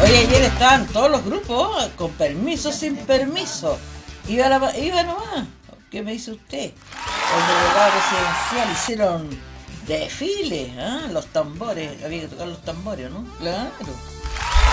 Oye, ayer estaban todos los grupos con permiso, sin permiso. Iba nomás. ¿Qué me dice usted? El delegado presidencial hicieron desfiles, ¿ah? Los tambores, había que tocar los tambores, ¿no? Claro.